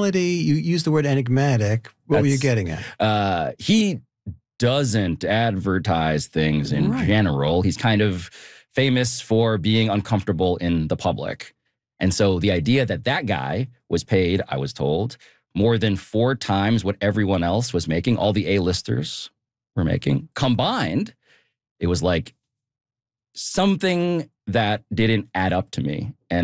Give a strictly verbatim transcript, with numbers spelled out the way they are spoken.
personality, you use the word enigmatic. What That's, were you getting at? Uh, he doesn't advertise things in right. general. He's kind of famous for being uncomfortable in the public. And so the idea that that guy was paid, I was told, more than four times what everyone else was making, all the A-listers were making, combined, it was like something that didn't add up to me. And